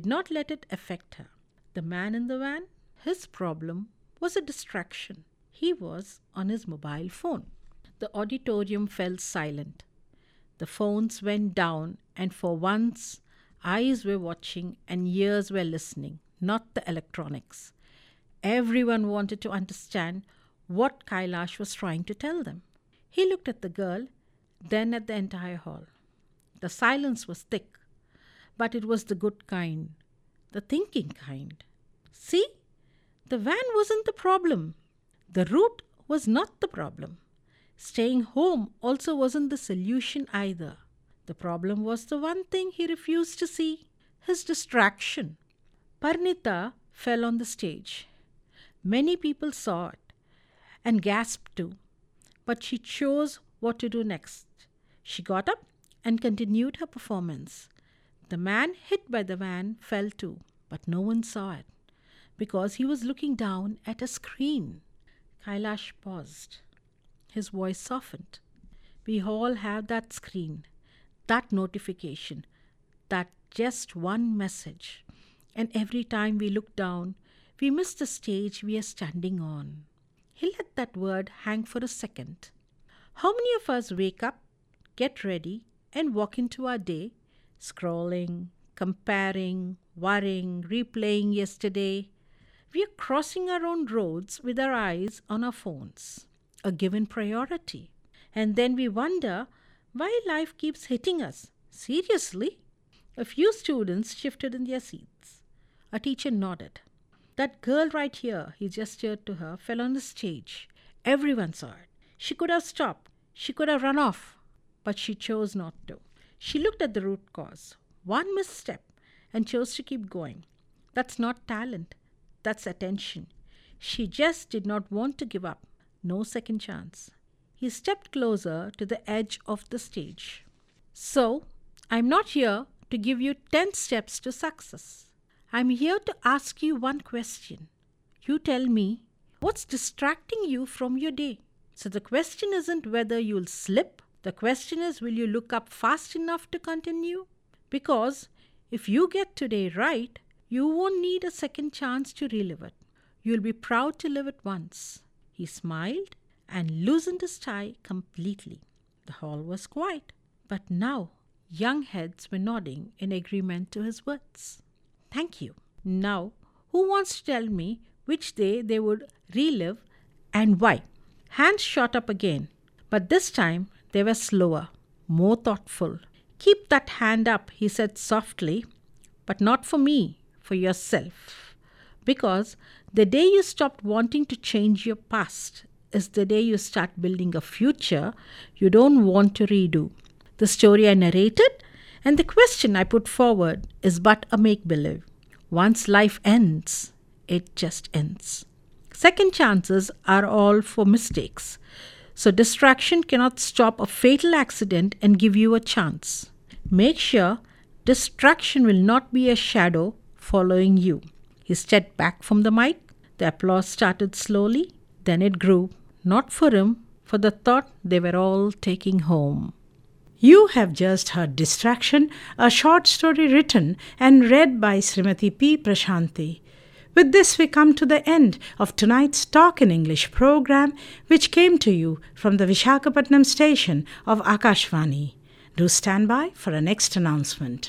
did not let it affect her. The man in the van, his problem was a distraction. He was on his mobile phone. The auditorium fell silent. The phones went down, and for once, eyes were watching and ears were listening, not the electronics. Everyone wanted to understand what Kailash was trying to tell them. He looked at the girl, then at the entire hall. The silence was thick, but it was the good kind, the thinking kind. See, the van wasn't the problem. The route was not the problem. Staying home also wasn't the solution either. The problem was the one thing he refused to see, his distraction. Parnita fell on the stage. Many people saw it and gasped too, but she chose what to do next. She got up and continued her performance. The man hit by the van fell too, but no one saw it because he was looking down at a screen. Kailash paused. His voice softened. We all have that screen, that notification, that just one message. And every time we look down, we miss the stage we are standing on. He let that word hang for a second. How many of us wake up, get ready, and walk into our day, scrolling, comparing, worrying, replaying yesterday? We are crossing our own roads with our eyes on our phones, a given priority. And then we wonder why life keeps hitting us. Seriously? A few students shifted in their seats. A teacher nodded. That girl right here, he gestured to her, fell on the stage. Everyone saw it. She could have stopped. She could have run off. But she chose not to. She looked at the root cause. One misstep and chose to keep going. That's not talent. That's attention. She just did not want to give up. No second chance. He stepped closer to the edge of the stage. So, I'm not here to give you 10 steps to success. I'm here to ask you one question. You tell me, what's distracting you from your day? So the question isn't whether you'll slip. The question is, will you look up fast enough to continue? Because if you get today right, you won't need a second chance to relive it. You'll be proud to live it once. He smiled and loosened his tie completely. The hall was quiet, but now young heads were nodding in agreement to his words. Thank you. Now, who wants to tell me which day they would relive and why? Hands shot up again, but this time they were slower, more thoughtful. Keep that hand up, he said softly, but not for me, for yourself. Because the day you stopped wanting to change your past is the day you start building a future you don't want to redo. The story I narrated and the question I put forward is but a make-believe. Once life ends, it just ends. Second chances are all for mistakes. So distraction cannot stop a fatal accident and give you a chance. Make sure distraction will not be a shadow following you. He stepped back from the mic. The applause started slowly. Then it grew, not for him, for the thought they were all taking home. You have just heard Distraction, a short story written and read by Srimati P. Prashanti. With this, we come to the end of tonight's Talk in English program, which came to you from the Vishakhapatnam station of Akashvani. Do stand by for our next announcement.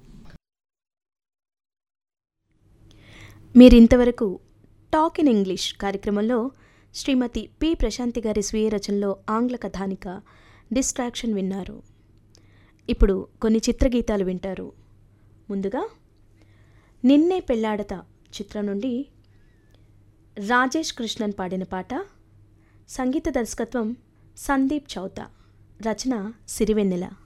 మీరింతవరకు talk in English కార్యక్రమంలో శ్రీమతి P Prashanti గారి స్వీయ రచనలో ఆంగ్ల కథానిక distraction విన్నారు. ఇప్పుడు కొన్ని చిత్రగీతాలు వింటారు. ముందుగా నిన్నే పెళ్ళాడత చిత్రం నుండి రాజేష్ కృష్ణన్ పాడిన పాట. సంగీత దర్శకత్వం సందీప్ చౌతా, రచన సిరివెన్నెల.